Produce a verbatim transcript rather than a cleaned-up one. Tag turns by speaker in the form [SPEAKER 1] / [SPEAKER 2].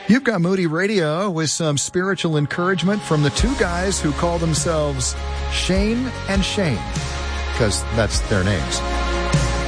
[SPEAKER 1] You've got Moody Radio with some spiritual encouragement from the two guys who call themselves Shane and Shane, because that's their names.